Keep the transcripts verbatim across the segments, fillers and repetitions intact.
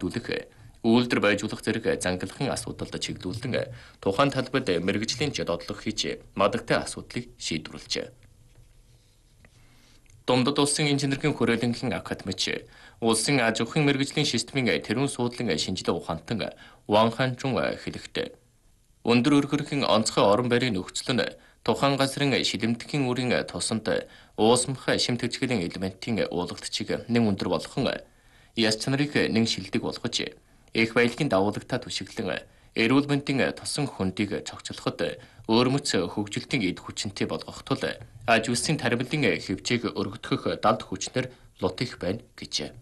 дээшлүүлэх, үйлдвэр байжуулах зэрэг зангилахын асуудалд чиглүүлэн тухайн талбайд мэргэжлийн дотлох хийж мадагтай асуудлыг шийдвэрлэжээ. Дундад улсын инженерийн хүрээлэнгийн академич, улсын аж ахуйн мэргэжлийн системийн тэрүүн суудлын шинжилгээ ухаантан Ван Ханчун хэлэхдээ өндөр өргөрхийн онцгой орон байрын нөхцөл нь тухайн газрын шилэмтгийн үрийн тусанд уусмах шим тэжгээлийн элементийн уулагдчийг нэн өндөр болгон яс чанарыг нэн шилдэг болгож их баялагын давуулагтаа түшиглэн эрүүл мэндийн тосон хөндийг цогцлоход өөрмөц хөгжилтийн эд хүчинтэй болгох тул аж үйлсийн таримлын хэвчээг өргөдгөх далд хүчнэр лут их байна гэжээ.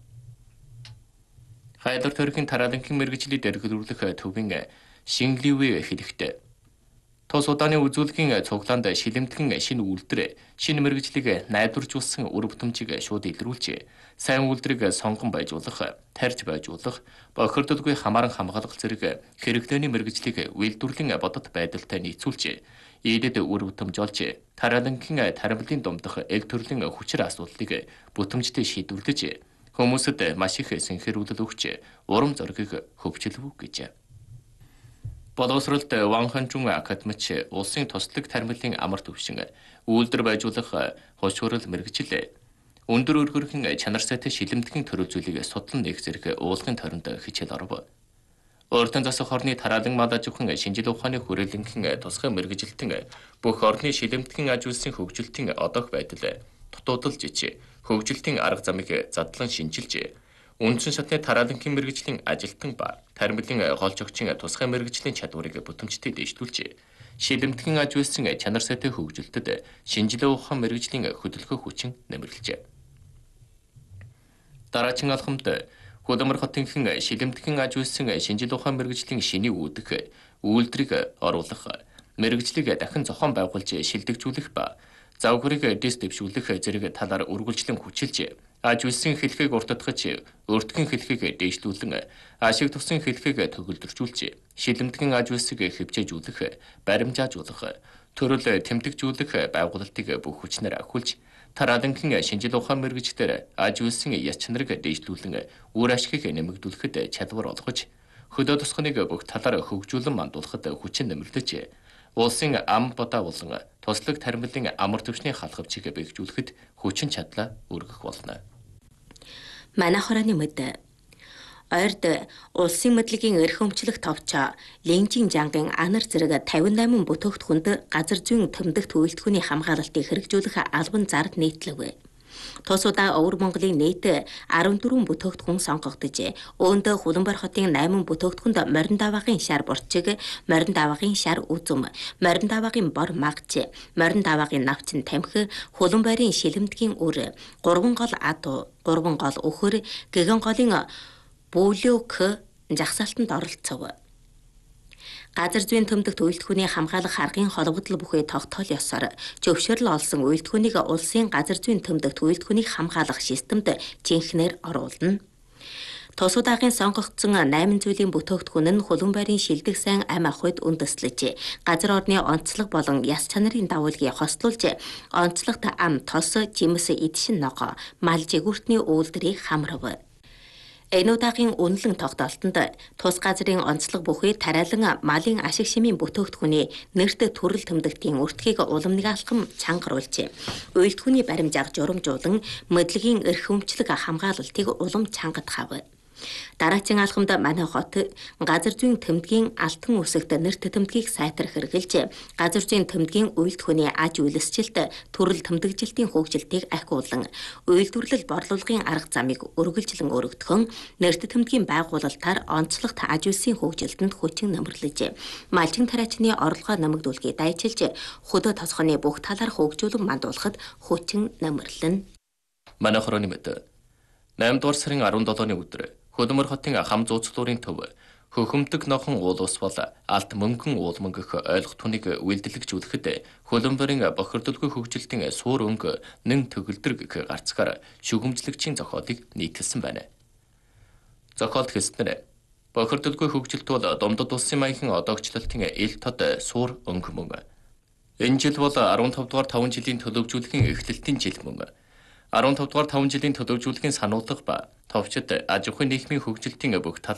Хайдар төрхийн тараалангийн мэргэжлийг дэргэлүүлэх төвийн Шингливэ хэлэхдээ тус удааны үзүүлгийн цуглаанд шилэмтгэн шинэ үйлдвэр, шинэ мэргэжлийг найдваржуулсан үр бүтэмжийг шууд илрүүлж, сайн үйлдвэрийг сонгон байжуулах, тарьж байжуулах, бохирдолгүй хамааран хамгаалах зэрэг хэрэглээний мэргэжлийг үйлдвэрлэлийн бодит байдалтай нийцүүлж, ийдэд үр бүтэмж олж, тараалангийн таримлын дундах эг төрлийн хүчир асуудлыг бүтэмжтэй шийдвэрлэж, хүмүүсд маш их сэнхэрүүлэл өгч, урам зориг хөгжүүлв гэжээ. Боловсролд Ван Ханчун академич улсын туслаг таримлын амар төвшин үйлдвэр байжуулах хошуурал мэргэжил өндөр өргөрхийн чанар сайтай шилэмтгийн төрөл зүйлийг судлан нээх зэрэг уулгын тойронд хичээл оров. Өөртөө засах орны тараалан мал аж ахуйн шинжилгээ ухааны хүрээлэнгийн тусгай мэргэжилтэн бүх орны шилэмтгийн аж үйлсийн хөгжилтийн одоох байдал дутуудалж ич хөгжилтийн арга замыг задлан шинжилж үндсэн шатны тараалангийн мэргэжлийн ажилтан ба таримлын гол жогчийн тусгай мэргэжлийн чадварыг бүтэмжтэй дэвшүүлж, шилэмтгийн аж үйлсийн чанар сайтай хөгжилтөд шинжилгээ ухаан мэргэжлийн хөдөлгөөх хүчин нэмэрлэжээ. Дараагийн алхамд Хөдөлмөр хотынхын шилэмтгийн аж үйлсийн шинжилгээ ухаан мэргэжлийн шинийг үүдэх, үйлдвэрийг оруулах, мэргэжлийг дахин зохион байгуулж шилдэгжүүлэх ба завгүрийг дэс дэвшүүлэх зэрэг талаар үргэлжлэн хүчилж, аж үйлсийн хэлхийг уртдагч, өртгөн хэлхийг дээшлүүлэн, ашиг тусын хэлхийг төгөлдржүүлж, шилэмтгийн аж үйлсийг хэвчээжүүлэх, баримжаажуулах, төрөл тэмдэгжүүлэх байгуулалтыг бүх хүчнээр ахиулж, тараалангийн шинжилгээ ухаан мэргэжлэр аж үйлсийн яс чанарыг дээшлүүлэн, үр ашгийг нэмэгдүүлэхэд чадвар олгож, хөдөө тосгоныг бүх талаар хөгжүүлэн мандуулахад хүчин нэмэрлэж, улсын ам бодаа болон туслаг таримлын амар түвшний халахвчийг бэхжүүлэхэд хүчин чадлаа өргөх болно. Манай хорооны мэд ойрд улсын мэдлэгийн эрх өмчлөх товчоо Ленжин жангийн анар зэрэг тавин восемь бүтээгдэхүүнд газар зүйн тэмдэгт үйлдвэрийн хамгаалалтыг хэрэгжүүлэх албан зард нийтлэв. Тусуудаа Өвөр Монголын нийт арван дөрвөн бүтээгдэхүүн сонгогдож, үүнд Хуланбар хотын восемь бүтээгдэхүүнд морин даваагийн шар бурчиг, морин даваагийн шар үзүм, морин даваагийн бор магч, морин даваагийн навчин тамхи, Хуланбарын шилэмтгийн үр, гурван гол адуу, гурван гол өхөр, гэгэн голын бүүлөөх жагсаалтанд оролцов. Газар зүйн тэмдэгт үйлдвэрийн хамгаалах харгын холбогдол бүхий тогтоол ёсоор зөвшөөрөл олсон үйлдвэрийг улсын газар зүйн тэмдэгт үйлдвэрийг хамгаалах системд жинхнээр оруулна. Тусуудагийн сонгогдсон восемь зүйлийн бүтээгдэхүүн нь Хуланбарын шилдэг сайн ам ахуйд үндэслэж, газар орны онцлог болон яс чанарын дагуулыг хослуулж, онцлогт ам тос, жимс, эдшин ногоо, мал жигүүртний үйлдвэрийг хамрав. Энэ удаагийн үнэлэн тогтоолтонд тус газрын онцлог бүхий тариалан малын ашиг шимийн бүтээгдэхүүний нэрт төрөл тэмдэгтийн өртгийг уламжлалхан чангаруулж, үйлдвэрийн баримжааг журамжуулан мэдлэгийн эрх өмчлөг хамгаалалтыг улам чангадахав. Дараагийн алхамд манай хот газар зүйн тэмдгийн алтан үсэгт нэрт тэмдгийг сайтар хэрэгжилж, газар зүйн тэмдгийн үйлдвэрийн аж үйлсжилт, төрөл тэмдэгжилтийн хөгжилтийг ахиулан, үйлдвэрлэл борлуулгын арга замыг өргөлжлөн өргөдгөн, нэрт тэмдгийн байгуулалтаар онцлогт аж үйлсийн хөгжилтөнд хүчин нэмэрлэж, малчин тариачны орлогоо нэмэгдүүлэхийг дайчилж, хөдөө тосгоны бүх талаар хөгжүүлэн мандуулахад хүчин нэмэрлэнэ. Манай хорооны мэд восемь дугаар сарын арван долооны өдөр Хөдөлмөр хотын хам зууцлуурын төв хөхөмдөг нохон уул ус бол алт мөнгөн уул мөнгөх ойлгох туныг үйлдэлгжүүлэхэд Хуланбарын бохирдолгүй хөгжилтийн суур өнгө нэн төгөлдөр гэх гарцгаар шүгэмжлэгчийн зохиолыг нийтэлсэн байна. Зохиолд хэлснээр бохирдолгүй хөгжилт бол Дундад улсын маягийн одоогчлолтын ил тод суур өнгө мөн. Энэ жил бол арван тавь дугаар таван жилийн төлөвжүүлэхийн эхлэлтийн жил мөн. арван тавь дугаар таван жилийн төлөвжүүлэхийн сануулга ба товчид аж ахуйн нийгмийн хөгжилтийн бүх тал